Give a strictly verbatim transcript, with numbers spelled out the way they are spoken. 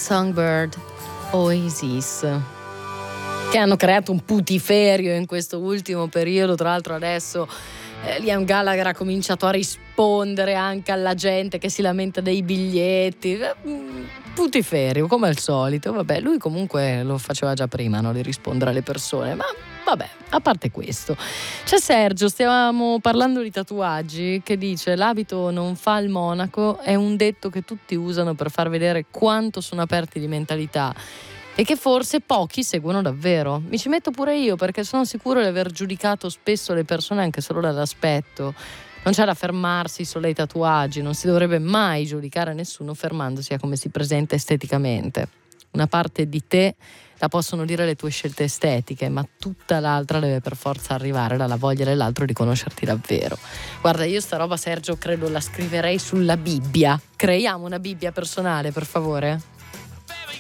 Songbird, Oasis, che hanno creato un putiferio in questo ultimo periodo. Tra l'altro adesso eh, Liam Gallagher ha cominciato a rispondere anche alla gente che si lamenta dei biglietti. Putiferio come al solito. Vabbè, lui comunque lo faceva già prima, no? Di rispondere alle persone, ma vabbè, a parte questo, c'è Sergio, stiamo parlando di tatuaggi, che dice: l'abito non fa il monaco, è un detto che tutti usano per far vedere quanto sono aperti di mentalità e che forse pochi seguono davvero. Mi ci metto pure io, perché sono sicuro di aver giudicato spesso le persone anche solo dall'aspetto. Non c'è da fermarsi solo ai tatuaggi, non si dovrebbe mai giudicare nessuno fermandosi a come si presenta esteticamente. Una parte di te la possono dire le tue scelte estetiche, ma tutta l'altra deve per forza arrivare dalla voglia dell'altro di conoscerti davvero. Guarda, io sta roba, Sergio, credo la scriverei sulla Bibbia. Creiamo una Bibbia personale, per favore.